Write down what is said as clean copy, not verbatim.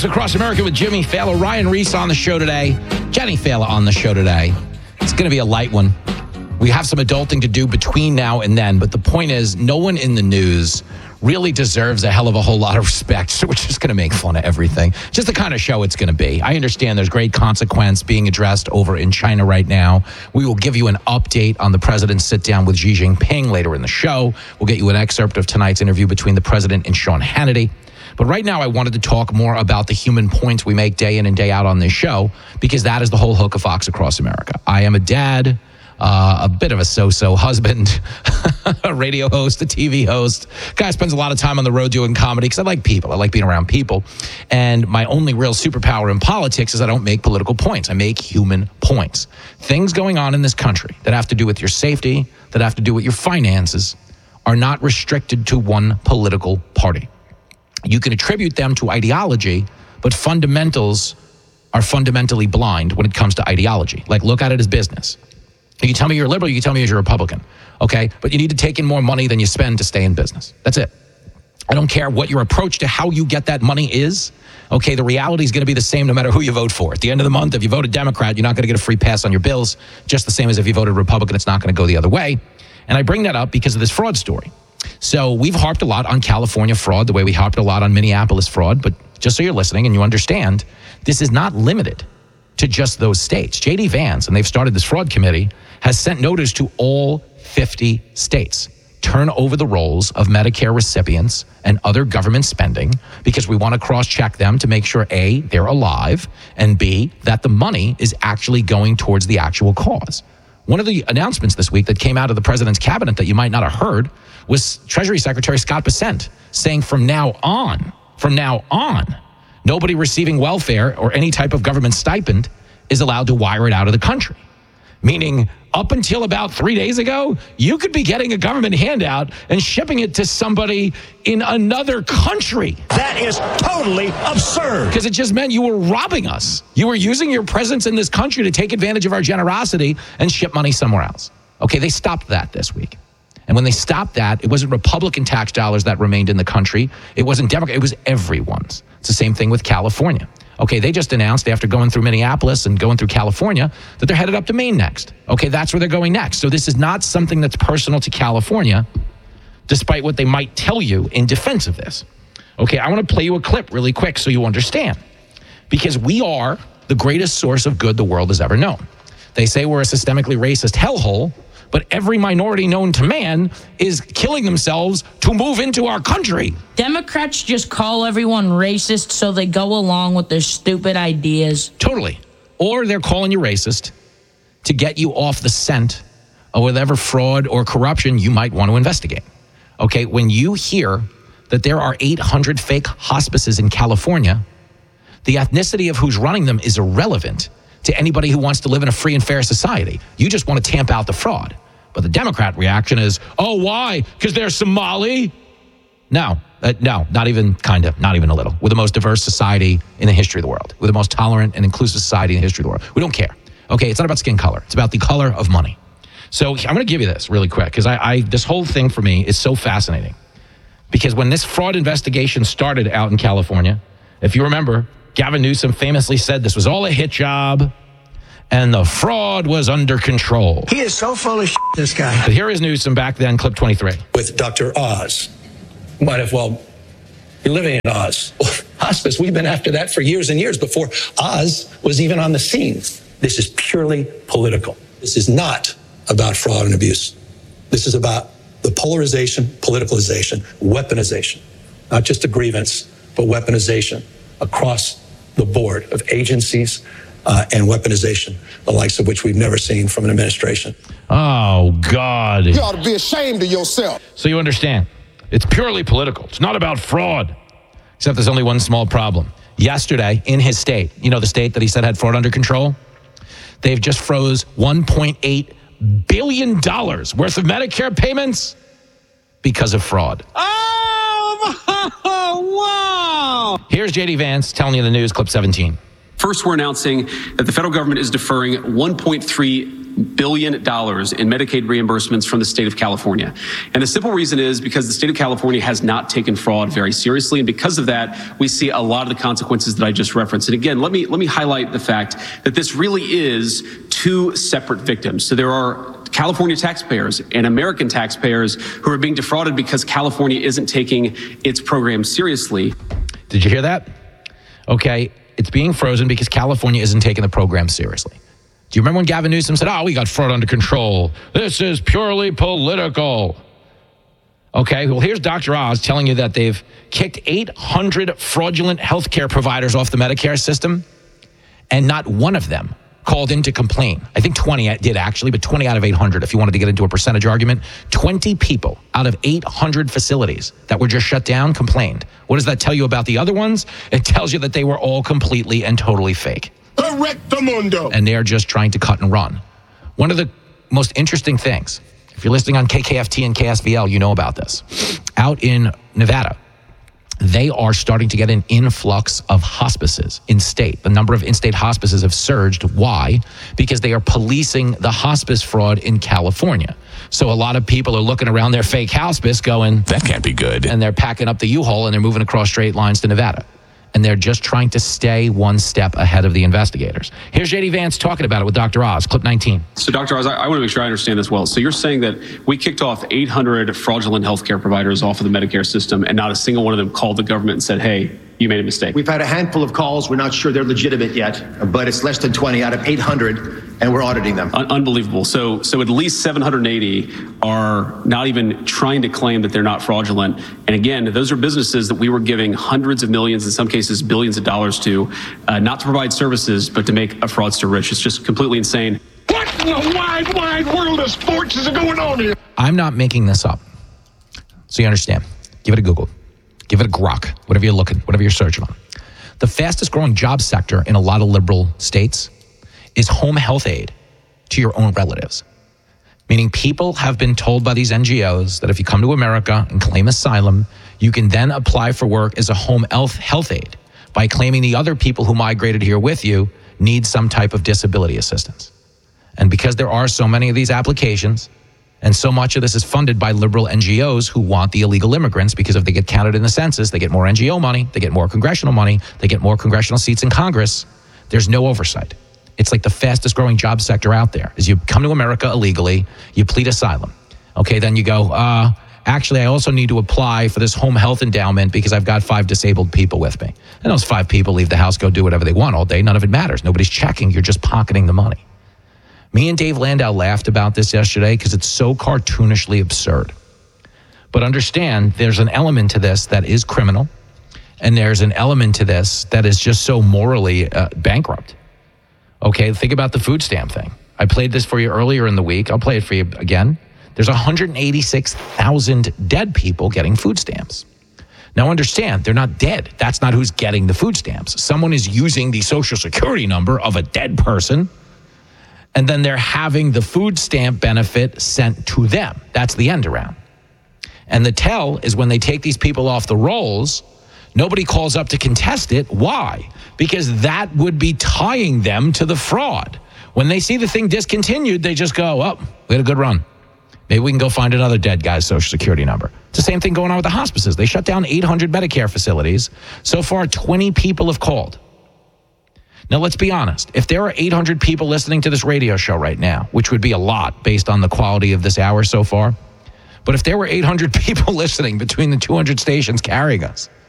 Fox Across America with Jimmy Fallon. Ryan Reese on the show today. Jenny Fallon on the show today. It's going to be a light one. We have some adulting to do between now and then, but the point is, no one in the news really deserves a hell of a whole lot of respect, so we're just going to make fun of everything. Just the kind of show it's going to be. I understand there's great consequence being addressed over in China right now. We will give you an update on the president's sit-down with Xi Jinping later in the show. We'll get you an excerpt of tonight's interview between the president and Sean Hannity. But right now, I wanted to talk more about the human points we make day in and day out on this show, because that is the whole hook of Fox Across America. I am a dad, a bit of a so-so husband, a radio host, a TV host. Guy spends a lot of time on the road doing comedy because I like people. I like being around people. And my only real superpower in politics is I don't make political points. I make human points. Things going on in this country that have to do with your safety, that have to do with your finances, are not restricted to one political party. You can attribute them to ideology, but fundamentals are fundamentally blind when it comes to ideology. Like, look at it as business. You can tell me you're a liberal, you can tell me you're a Republican, okay? But you need to take in more money than you spend to stay in business. That's it. I don't care what your approach to how you get that money is, okay? The reality is going to be the same no matter who you vote for. At the end of the month, if you vote a Democrat, you're not going to get a free pass on your bills, just the same as if you voted Republican, it's not going to go the other way. And I bring that up because of this fraud story. So we've harped a lot on California fraud, the way we harped a lot on Minneapolis fraud, but just so you're listening and you understand, this is not limited to just those states. J.D. Vance, and they've started this fraud committee, has sent notice to all 50 states. Turn over the rolls of Medicare recipients and other government spending, because we want to cross-check them to make sure, A, they're alive, and B, that the money is actually going towards the actual cause. One of the announcements this week that came out of the president's cabinet that you might not have heard was Treasury Secretary Scott Bessent saying from now on, nobody receiving welfare or any type of government stipend is allowed to wire it out of the country. Meaning, up until about 3 days ago, you could be getting a government handout and shipping it to somebody in another country. That is totally absurd. Because it just meant you were robbing us. You were using your presence in this country to take advantage of our generosity and ship money somewhere else. Okay, they stopped that this week. And when they stopped that, it wasn't Republican tax dollars that remained in the country. It wasn't Democrat. It was everyone's. It's the same thing with California. Okay, they just announced after going through Minneapolis and going through California that they're headed up to Maine next. Okay, that's where they're going next. So this is not something that's personal to California, despite what they might tell you in defense of this. Okay, I want to play you a clip really quick so you understand. Because we are the greatest source of good the world has ever known. They say we're a systemically racist hellhole, but every minority known to man is killing themselves to move into our country. Democrats just call everyone racist so they go along with their stupid ideas. Totally. Or they're calling you racist to get you off the scent of whatever fraud or corruption you might want to investigate. Okay, when you hear that there are 800 fake hospices in California, the ethnicity of who's running them is irrelevant to anybody who wants to live in a free and fair society. You just want to tamp out the fraud. But the Democrat reaction is, oh, why? Because they're Somali? No, not even kind of, not even a little. We're the most diverse society in the history of the world. We're the most tolerant and inclusive society in the history of the world. We don't care. Okay, it's not about skin color. It's about the color of money. So I'm going to give you this really quick, because this whole thing for me is so fascinating. Because when this fraud investigation started out in California, if you remember, Gavin Newsom famously said this was all a hit job and the fraud was under control. He is so full of shit, this guy. But here is Newsom back then, clip 23. With Dr. Oz. Might have well be living in Oz. Well, hospice, we've been after that for years and years before Oz was even on the scene. This is purely political. This is not about fraud and abuse. This is about the polarization, politicalization, weaponization, not just a grievance, but weaponization across the board of agencies and weaponization, the likes of which we've never seen from an administration. Oh, God. You ought to be ashamed of yourself. So you understand, it's purely political. It's not about fraud. Except there's only one small problem. Yesterday, in his state, you know, the state that he said had fraud under control, they've just froze $1.8 billion worth of Medicare payments because of fraud. Oh, wow. Here's J.D. Vance telling you the news, clip 17. First, we're announcing that the federal government is deferring $1.3 billion in Medicaid reimbursements from the state of California. And the simple reason is because the state of California has not taken fraud very seriously. And because of that, we see a lot of the consequences that I just referenced. And again, let me highlight the fact that this really is two separate victims. So there are California taxpayers and American taxpayers who are being defrauded because California isn't taking its program seriously. Did you hear that? Okay, it's being frozen because California isn't taking the program seriously. Do you remember when Gavin Newsom said, we got fraud under control. This is purely political. Okay, well, here's Dr. Oz telling you that they've kicked 800 fraudulent healthcare providers off the Medicare system, and not one of them called in to complain. I think 20 did actually, but 20 out of 800, if you wanted to get into a percentage argument, 20 people out of 800 facilities that were just shut down complained. What does that tell you about the other ones? It tells you that they were all completely and totally fake. Correctamundo. And they're just trying to cut and run. One of the most interesting things, if you're listening on KKFT and KSVL, you know about this. Out in Nevada, they are starting to get an influx of hospices in state. The number of in-state hospices have surged. Why? Because they are policing the hospice fraud in California. So a lot of people are looking around their fake hospice going, that can't be good. And they're packing up the U-Haul and they're moving across straight lines to Nevada. And they're just trying to stay one step ahead of the investigators. Here's J.D. Vance talking about it with Dr. Oz, clip 19. So, Dr. Oz, I want to make sure I understand this well. So you're saying that we kicked off 800 fraudulent healthcare providers off of the Medicare system, and not a single one of them called the government and said, hey, you made a mistake. We've had a handful of calls. We're not sure they're legitimate yet, but it's less than 20 out of 800, and we're auditing them. Unbelievable. So at least 780 are not even trying to claim that they're not fraudulent. And again, those are businesses that we were giving hundreds of millions, in some cases billions of dollars to, not to provide services, but to make a fraudster rich. It's just completely insane. What in the wide, wide world of sports is going on here? I'm not making this up. So you understand. Give it a Google. Give it a Grok, whatever you're searching on. The fastest growing job sector in a lot of liberal states is home health aid to your own relatives. Meaning people have been told by these NGOs that if you come to America and claim asylum, you can then apply for work as a home health aid by claiming the other people who migrated here with you need some type of disability assistance. And because there are so many of these applications, and so much of this is funded by liberal NGOs who want the illegal immigrants, because if they get counted in the census, they get more NGO money, they get more congressional money, they get more congressional seats in Congress. There's no oversight. It's like the fastest growing job sector out there is you come to America illegally, you plead asylum. Okay, then you go, actually, I also need to apply for this home health endowment because I've got 5 disabled people with me. And those 5 people leave the house, go do whatever they want all day. None of it matters. Nobody's checking. You're just pocketing the money. Me and Dave Landau laughed about this yesterday because it's so cartoonishly absurd. But understand, there's an element to this that is criminal, and there's an element to this that is just so morally bankrupt. Okay, think about the food stamp thing. I played this for you earlier in the week. I'll play it for you again. There's 186,000 dead people getting food stamps. Now understand, they're not dead. That's not who's getting the food stamps. Someone is using the Social Security number of a dead person, and then they're having the food stamp benefit sent to them. That's the end around. And the tell is when they take these people off the rolls, nobody calls up to contest it. Why? Because that would be tying them to the fraud. When they see the thing discontinued, they just go, oh, we had a good run. Maybe we can go find another dead guy's Social Security number. It's the same thing going on with the hospices. They shut down 800 Medicare facilities. So far, 20 people have called. Now, let's be honest. If there are 800 people listening to this radio show right now, which would be a lot based on the quality of this hour so far, but if there were 800 people listening between the 200 stations carrying us,